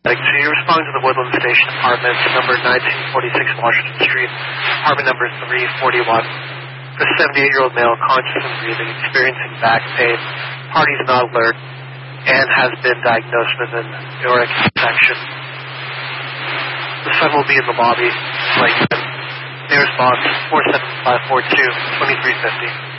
So you respond to the Woodland Station Apartments, number 1946 Washington Street, apartment number 341. For a 78-year-old male, conscious and breathing, experiencing back pain, party's not alert, and has been diagnosed with an aortic infection. The son will be in the lobby. Like, they respond 47542-2350.